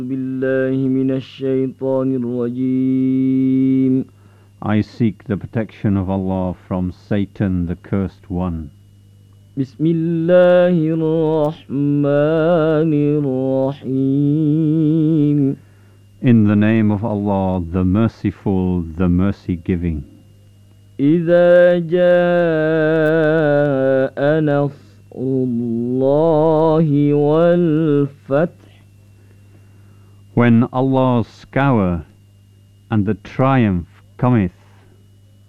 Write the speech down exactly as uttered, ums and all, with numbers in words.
بالله من الشيطان الرجيم. I seek the protection of Allah from Satan, the cursed one. بسم الله الرحمن الرحيم. In the name of Allah, the merciful, the mercy-giving. إذا جاء نصر الله والفتح. When Allah's scour and the triumph cometh.